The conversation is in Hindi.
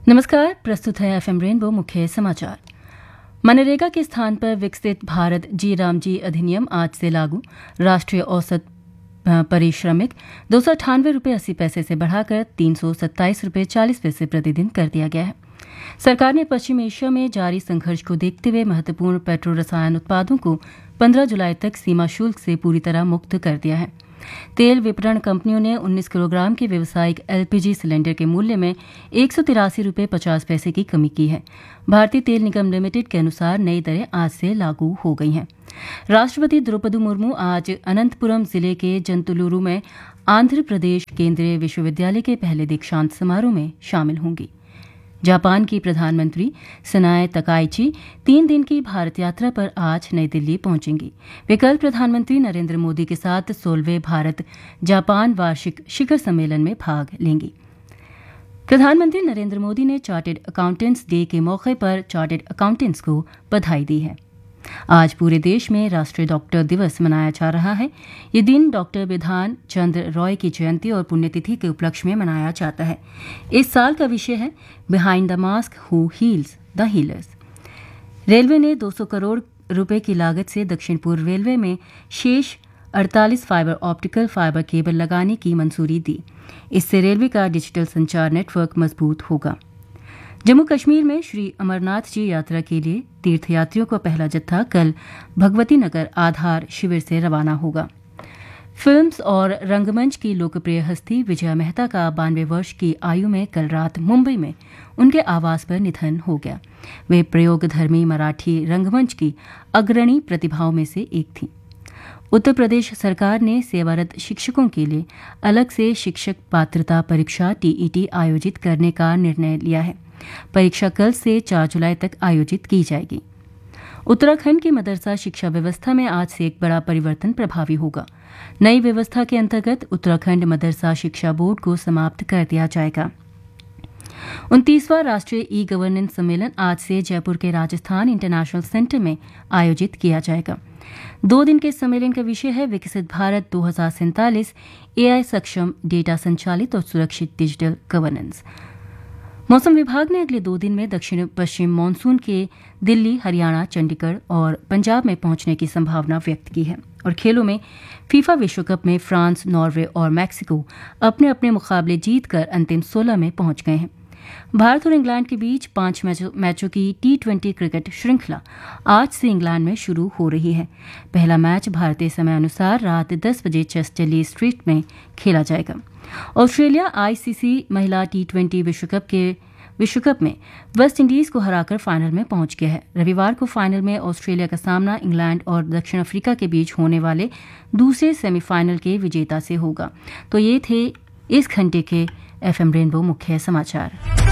नमस्कार, प्रस्तुत है एफएम रेनबो मुख्य समाचार। मनरेगा के स्थान पर विकसित भारत जी रामजी अधिनियम आज से लागू। राष्ट्रीय औसत परिश्रमिक 298 रुपये 80 पैसे से बढ़ाकर 327 रुपये 40 पैसे प्रतिदिन कर दिया गया है। सरकार ने पश्चिम एशिया में जारी संघर्ष को देखते हुए महत्वपूर्ण पेट्रो रसायन उत्पादों को 15 जुलाई तक सीमा शुल्क से पूरी तरह मुक्त कर दिया है। तेल विपणन कंपनियों ने 19 किलोग्राम के व्यावसायिक एलपीजी सिलेंडर के मूल्य में 183 रुपये 50 पैसे की कमी की है। भारतीय तेल निगम लिमिटेड के अनुसार नई दरें आज से लागू हो गई हैं। राष्ट्रपति द्रौपदी मुर्मू आज अनंतपुरम जिले के जंतुलूरू में आंध्र प्रदेश केंद्रीय विश्वविद्यालय के पहले दीक्षांत समारोह में शामिल होंगी। जापान की प्रधानमंत्री सनाए तकाइची 3 दिन की भारत यात्रा पर आज नई दिल्ली पहुंचेंगी। वे कल प्रधानमंत्री नरेंद्र मोदी के साथ 16वें भारत जापान वार्षिक शिखर सम्मेलन में भाग लेंगी। प्रधानमंत्री नरेंद्र मोदी ने चार्टर्ड अकाउंटेंट्स डे के मौके पर चार्टर्ड अकाउंटेंट्स को बधाई दी है। आज पूरे देश में राष्ट्रीय डॉक्टर दिवस मनाया जा रहा है। ये दिन डॉक्टर बिधान चंद्र रॉय की जयंती और पुण्यतिथि के उपलक्ष्य में मनाया जाता है। इस साल का विषय है behind the mask who heels the healers. Railway ने 200 करोड़ रुपए की लागत से दक्षिण पूर्व रेलवे में शेष 48 फाइबर ऑप्टिकल फाइबर केबल लगाने की मंजूरी दी। इससे रेलवे का डिजिटल संचार नेटवर्क मजबूत होगा। जम्मू कश्मीर में श्री अमरनाथ जी यात्रा के लिए तीर्थयात्रियों का पहला जत्था कल भगवती नगर आधार शिविर से रवाना होगा। फिल्म्स और रंगमंच की लोकप्रिय हस्ती विजया मेहता का 92 वर्ष की आयु में कल रात मुंबई में उनके आवास पर निधन हो गया। वे प्रयोगधर्मी मराठी रंगमंच की अग्रणी प्रतिभाओं में से एक थीं। उत्तर प्रदेश सरकार ने सेवारत शिक्षकों के लिए अलग से शिक्षक पात्रता परीक्षा टीईटी आयोजित करने का निर्णय लिया है। परीक्षा कल से 4 जुलाई तक आयोजित की जाएगी। उत्तराखंड की मदरसा शिक्षा व्यवस्था में आज से एक बड़ा परिवर्तन प्रभावी होगा। नई व्यवस्था के अंतर्गत उत्तराखंड मदरसा शिक्षा बोर्ड को समाप्त कर दिया जाएगा। 29वां राष्ट्रीय ई गवर्नेंस सम्मेलन आज से जयपुर के राजस्थान इंटरनेशनल सेंटर में आयोजित किया जाएगा। 2 दिन के सम्मेलन का विषय है विकसित भारत 2047 एआई सक्षम डेटा संचालित और सुरक्षित डिजिटल गवर्नेंस। मौसम विभाग ने अगले 2 दिन में दक्षिण पश्चिम मानसून के दिल्ली, हरियाणा, चंडीगढ़ और पंजाब में पहुंचने की संभावना व्यक्त की है। और खेलों में फीफा विश्व कप में फ्रांस, नॉर्वे और मैक्सिको अपने अपने मुकाबले जीतकर अंतिम 16 में पहुंच गए हैं। भारत और इंग्लैंड के बीच 5 मैचों की टी20 क्रिकेट श्रृंखला आज से इंग्लैंड में शुरू हो रही है। पहला मैच भारतीय समय अनुसार रात 10 बजे चेस्टरली स्ट्रीट में खेला जाएगा। ऑस्ट्रेलिया आईसीसी महिला टी20 विश्व कप में वेस्ट इंडीज को हराकर फाइनल में पहुंच गया है। रविवार को फाइनल में ऑस्ट्रेलिया का सामना इंग्लैंड और दक्षिण अफ्रीका के बीच होने वाले दूसरे सेमीफाइनल के विजेता से होगा। तो ये थे इस घंटे के एफएम रेनबो मुख्य समाचार।